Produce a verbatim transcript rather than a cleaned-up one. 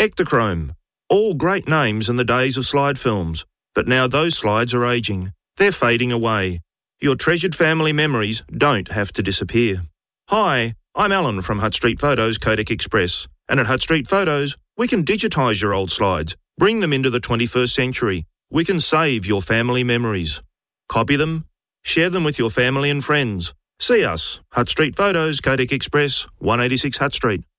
Ektachrome. All great names in the days of slide films, but now those slides are ageing. They're fading away. Your treasured family memories don't have to disappear. Hi, I'm Alan from Hutt Street Photos Kodak Express, and at Hutt Street Photos, we can digitise your old slides, bring them into the twenty-first century. We can save your family memories. Copy them, share them with your family and friends. See us, Hutt Street Photos Kodak Express, one eighty-six Hutt Street.